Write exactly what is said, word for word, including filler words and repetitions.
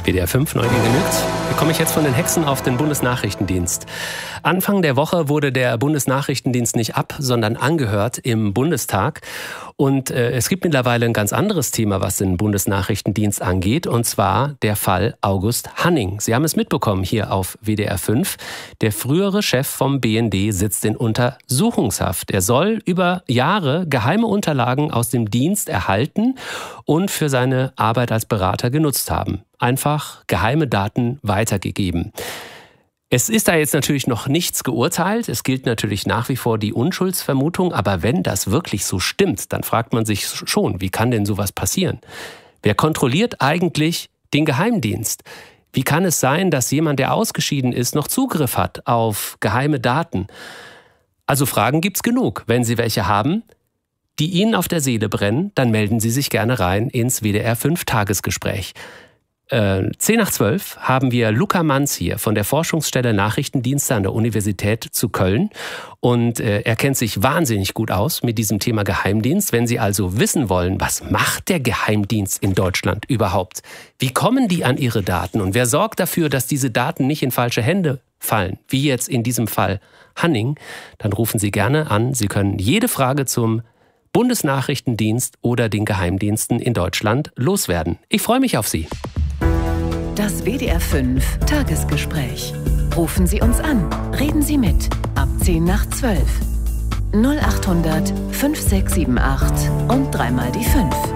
W D R fünf, Neugier genügt. Hier komme ich jetzt von den Hexen auf den Bundesnachrichtendienst. Anfang der Woche wurde der Bundesnachrichtendienst nicht ab, sondern angehört im Bundestag. Und äh, es gibt mittlerweile ein ganz anderes Thema, was den Bundesnachrichtendienst angeht, und zwar der Fall August Hanning. Sie haben es mitbekommen hier auf W D R fünf. Der frühere Chef vom B N D sitzt in Untersuchungshaft. Er soll über Jahre geheime Unterlagen aus dem Dienst erhalten und für seine Arbeit als Berater genutzt haben. Einfach geheime Daten weitergegeben. Es ist da jetzt natürlich noch nichts geurteilt. Es gilt natürlich nach wie vor die Unschuldsvermutung. Aber wenn das wirklich so stimmt, dann fragt man sich schon, wie kann denn sowas passieren? Wer kontrolliert eigentlich den Geheimdienst? Wie kann es sein, dass jemand, der ausgeschieden ist, noch Zugriff hat auf geheime Daten? Also Fragen gibt's genug. Wenn Sie welche haben, die Ihnen auf der Seele brennen, dann melden Sie sich gerne rein ins W D R fünf Tagesgespräch. Äh, zehn nach zwölf haben wir Luca Manz hier von der Forschungsstelle Nachrichtendienste an der Universität zu Köln. Und äh, er kennt sich wahnsinnig gut aus mit diesem Thema Geheimdienst. Wenn Sie also wissen wollen, was macht der Geheimdienst in Deutschland überhaupt? Wie kommen die an ihre Daten? Und wer sorgt dafür, dass diese Daten nicht in falsche Hände fallen? Wie jetzt in diesem Fall Hanning. Dann rufen Sie gerne an. Sie können jede Frage zum Bundesnachrichtendienst oder den Geheimdiensten in Deutschland loswerden. Ich freue mich auf Sie. Das W D R fünf Tagesgespräch. Rufen Sie uns an. Reden Sie mit. Ab zehn nach zwölf. null acht hundert fünf sechs sieben acht und dreimal die fünf.